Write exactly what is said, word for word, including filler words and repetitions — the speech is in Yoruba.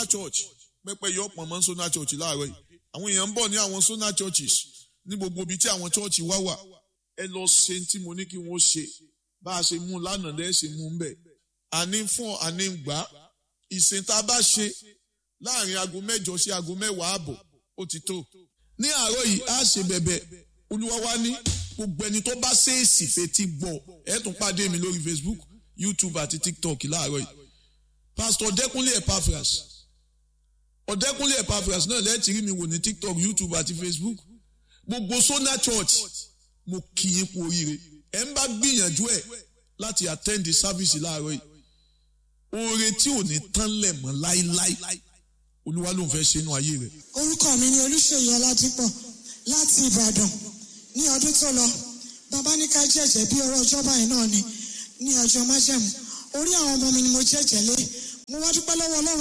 church pẹ́pẹ́ yọ pọ̀ mọ́ Sona church láàárọ̀ yìí àwọn èèyàn ń bọ̀ ní àwọn Sona churches ní gbogbo ibi tí àwọn church wá wà ẹ lọ ṣe tí mo ní kí wọ́n ṣe bá a ṣe mú lánàá lẹ́ẹ̀ ṣe mú ń bẹ̀ àní fún àní gbà ìsìn tá a bá ṣe láàrin aago mẹ́jọ sí aago mẹ́wàá àbọ̀ ó ti tó ní àárọ̀ yìí á ṣe bẹ̀bẹ̀ Olúwa wá ní gbogbo ẹni tó bá ṣèèsì fetí gbọ́ ẹ tún pàdé mi lórí Facebook YouTube àti TikTok láàárọ̀ yìí Pastor Ọ̀dẹ́kúnlé Epaphras Ọ̀dẹ́kúnlé Epaphras náà lẹ́ẹ̀tì rí mi wò ní TikTok YouTube àti Facebook gbogbo Sona Church mo kì í kú oríire ẹ ń bá gbìyànjú ẹ láti attend the service láàárọ̀ yìí oore tí ò ní tán lẹ̀ mọ́ láíláí Olúwa ló ń fẹ́ ṣe inú ayé rẹ̀. Orúkọ mi ni Olúṣèyí Ọládípọ̀ láti Ìbàdàn ní ọdún tó lọ bàbá ní ká jẹ́jẹ́ bí ọ̀rọ̀ ọjọ́ báyìí náà ni ní ọjọ́ májẹ̀mú orí àwọn ọmọ mi ni mo jẹ́jẹ́ lé mo wá dúpẹ́ lọ́wọ́ Ọlọ́run.